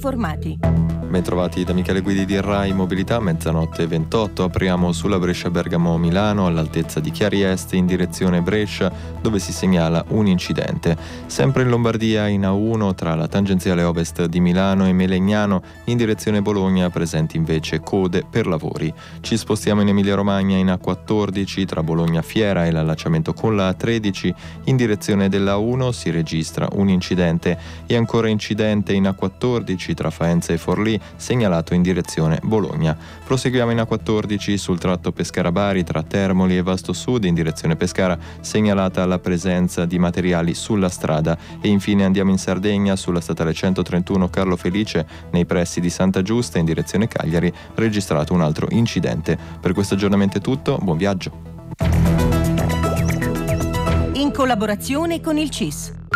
informati. Bentrovati da Michele Guidi di Rai Mobilità, mezzanotte 28. Apriamo sulla Brescia-Bergamo-Milano all'altezza di Chiari Est in direzione Brescia, dove si segnala un incidente. Sempre in Lombardia in A1 tra la tangenziale ovest di Milano e Melegnano in direzione Bologna, presenti invece code per lavori. Ci spostiamo in Emilia-Romagna in A14 tra Bologna Fiera e l'allacciamento con la A13 in direzione della A1 si registra un incidente e ancora incidente in A14 tra Faenza e Forlì, segnalato in direzione Bologna. Proseguiamo in A14 sul tratto Pescara-Bari tra Termoli e Vasto Sud in direzione Pescara, segnalata la presenza di materiali sulla strada. E infine andiamo in Sardegna sulla statale 131 Carlo Felice nei pressi di Santa Giusta in direzione Cagliari, registrato un altro incidente. Per questo aggiornamento è tutto, buon viaggio. In collaborazione con il CIS.